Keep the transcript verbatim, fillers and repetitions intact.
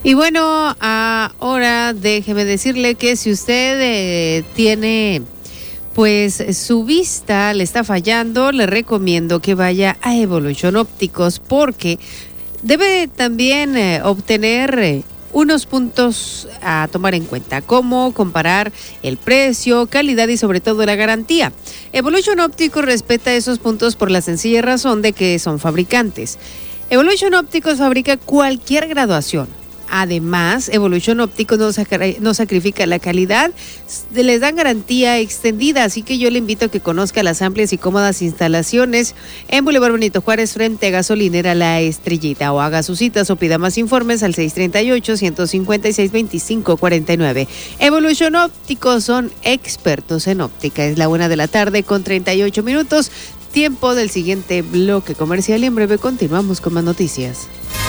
Y bueno, ahora déjeme decirle que si usted eh, tiene, pues su vista le está fallando, le recomiendo que vaya a Evolution Ópticos porque debe también eh, obtener eh, unos puntos a tomar en cuenta, como comparar el precio, calidad y sobre todo la garantía. Evolution Ópticos respeta esos puntos por la sencilla razón de que son fabricantes. Evolution Ópticos fabrica cualquier graduación. Además, Evolution Ópticos no, sacar, no sacrifica la calidad, les dan garantía extendida, así que yo le invito a que conozca las amplias y cómodas instalaciones en Boulevard Benito Juárez frente a Gasolinera La Estrellita, o haga sus citas o pida más informes al seis tres ocho, uno cinco seis, dos cinco cuatro nueve. Evolution Ópticos son expertos en óptica. Es la una de la tarde con treinta y ocho minutos, tiempo del siguiente bloque comercial y en breve continuamos con más noticias.